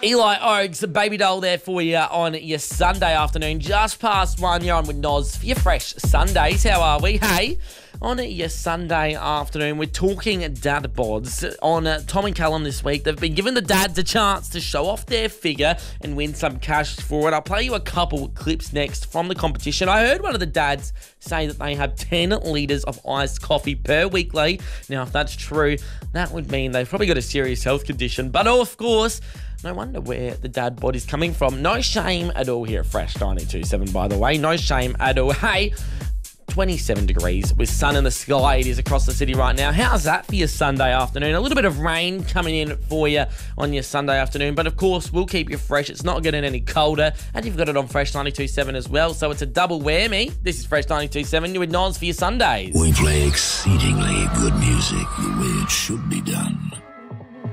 Eli Oaks, a baby doll there for you on your Sunday afternoon. Just past 1, you're on with Noz for your fresh Sundays. How are we? Hey, on your Sunday afternoon, we're talking dad bods. On Tom and Callum this week, they've been giving the dads a chance to show off their figure and win some cash for it. I'll play you a couple clips next from the competition. I heard one of the dads say that they have 10 litres of iced coffee per weekly. Now, if that's true, that would mean they've probably got a serious health condition. But of course, no wonder where the dad bod is coming from. No shame at all here at Fresh 92.7, by the way. No shame at all. Hey, 27 degrees with sun in the sky it is across the city right now. How's that for your Sunday afternoon? A little bit of rain coming in for you on your Sunday afternoon, but of course we'll keep you fresh. It's not getting any colder, and you've got it on Fresh 92.7 as well, so it's a double whammy. This is Fresh 92.7. You're with Noz for your Sundays. We play exceedingly good music the way it should be done.